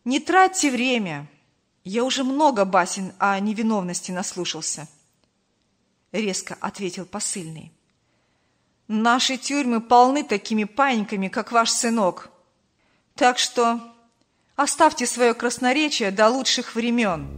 Не тратьте время. Я уже много басен о невиновности наслушался, резко ответил посыльный. Наши тюрьмы полны такими паиньками, как ваш сынок. Так что оставьте свое красноречие до лучших времен.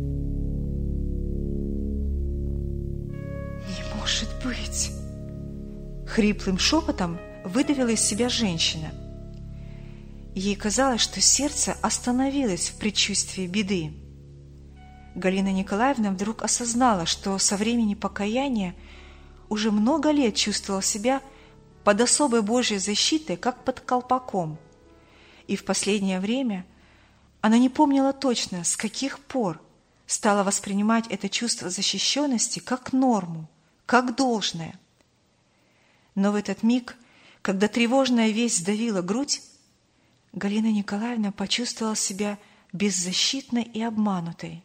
Не может быть! Хриплым шепотом выдавила из себя женщина. Ей казалось, что сердце остановилось в предчувствии беды. Галина Николаевна вдруг осознала, что со времени покаяния уже много лет чувствовала себя под особой Божьей защитой, как под колпаком. И в последнее время она не помнила точно, с каких пор стала воспринимать это чувство защищенности как норму, как должное. Но в этот миг, когда тревожная весть сдавила грудь, Галина Николаевна почувствовала себя беззащитной и обманутой.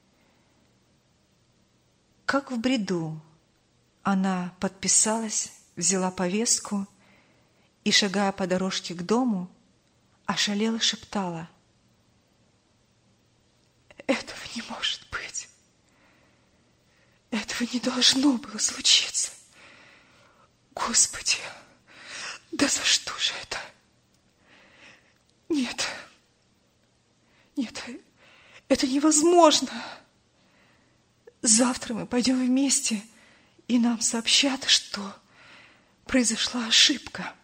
Как в бреду она подписалась, взяла повестку и, шагая по дорожке к дому, ошалела шептала: «Этого не может быть! Этого не должно было случиться! Господи, да за что же это? Нет, это невозможно! Завтра мы пойдем вместе, и нам сообщат, что произошла ошибка».